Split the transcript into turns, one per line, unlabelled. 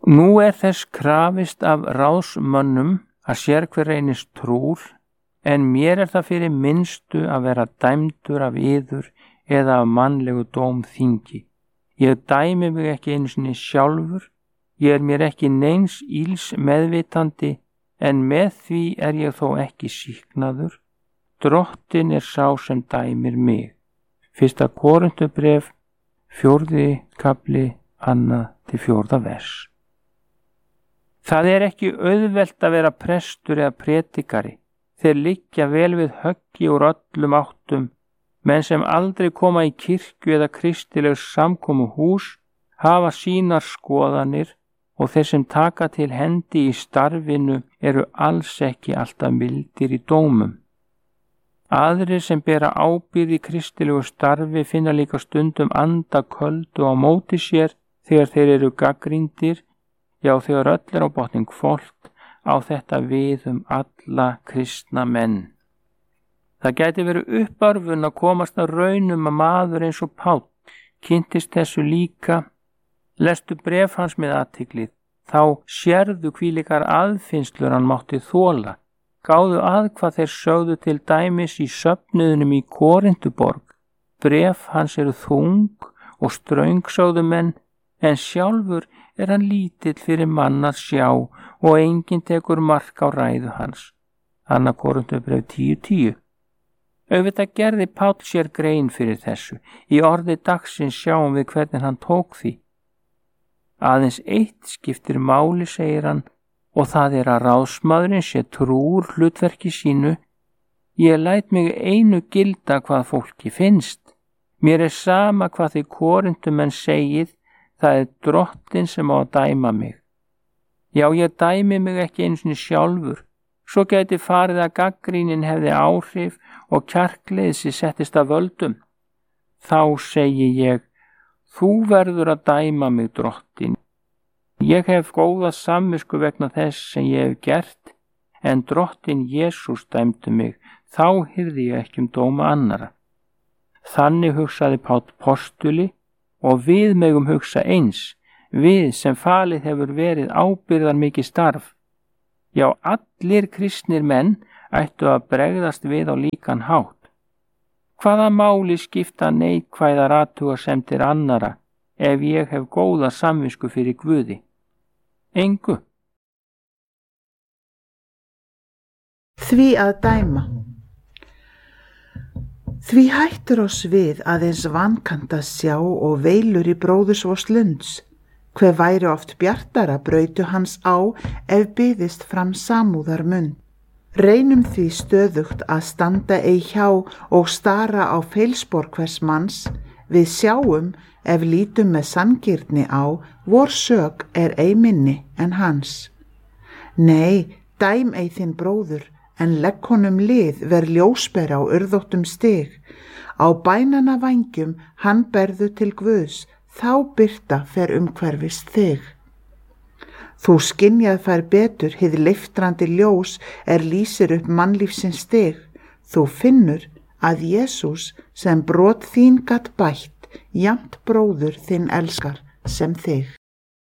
Nú þess krafist af ráðsmönnum að sérhver reynist trúr, en mér það fyrir minnstu að vera dæmdur af yður eða af mannlegu dómþingi. Ég dæmi mig ekki einu sinni sjálfur, ég mér ekki neins íls meðvitandi, en með því ég þó ekki sýknaður. Drottinn sá sem dæmir mig. 1. Korinthubréf, 4. kafli, 2-4. vers. Það ekki auðvelt að vera prestur eða prédikari. Þeir liggja vel við höggi úr öllum áttum, menn sem aldrei koma í kirkju eða kristileg samkomuhús hafa sínar skoðanir og þeir sem taka til hendi í starfinu eru alls ekki alltaf mildir í dómum. Aðrir sem bera ábyrgð í kristilegu starfi finna líka stundum anda köldu á móti sér þegar þeir eru gagnrýndir, já þegar öll á botning hvolft, á þetta við alla kristna menn. Það gæti verið uppörvun að komast að raunum að maður eins og Páll kynntist þessu líka. Lestu bréf hans með athygli, þá sérðu hvílíkar aðfinnslur hann mátti þola. Gáðu að hvað þeir sögðu til dæmis í söfnuðunum í Korintuborg. Bréf hans eru þung og ströng sögðu menn, en sjálfur hann lítill fyrir mann að sjá og enginn tekur mark á ræðu hans. 2. Korinthubréf 10:10. Auðvitað gerði Páll sér grein fyrir þessu. Í orði dagsins sjáum við hvernig hann tók því. Aðeins eitt skiptir máli, segir hann, og það að ráðsmaðurinn sé trúr hlutverki sínu. Ég læt mig einu gilda hvað fólki finnst. Mér sama hvað þið Korintumenn segið, það Drottinn sem á að dæma mig. Já, ég dæmi mig ekki einu sinni sjálfur. Svo gæti farið að gagnrýnin hefði áhrif og kjarkleysi settist að völdum. Þá segi ég, þú verður að dæma mig, Drottinn. Ég hef góða samvisku vegna þess sem ég hef gert, en Drottinn Jesús dæmdi mig, þá hyrði ég ekki dóma annara. Þannig hugsaði Páll postuli og við megum hugsa eins, við sem falið hefur verið ábyrgðar mikið starf. Já, allir kristnir menn ættu að bregðast við á líkan hátt. Hvaða máli skipta neikvæðar athugasemdir annara ef ég hef góða samvisku fyrir Guði? Engu.
Því að dæma. Því hættur oss við aðeins vankanta sjá og veilur í bróðurs lunds. Hve væri oft bjartara brautu hans á ef byðist fram samúðar munn. Reynum því stöðugt að standa ei hjá og stara á feilspor hvers manns. Við sjáum, ef lítum með sanngirni á, vor sök ei minni en hans. Nei, dæm ei þinn bróður, en legg honum lið ver ljósber á urðóttum stig. Á bænana vængjum hann berðu til Guðs, þá birta fer umhverfis þig. Þú skynjað fær betur hið leiftrandi ljós lýsir upp mannlífsins stig. Þú finnur að Jesús sem brot þín gat bætt, jafnt bróður þinn elskar sem þig.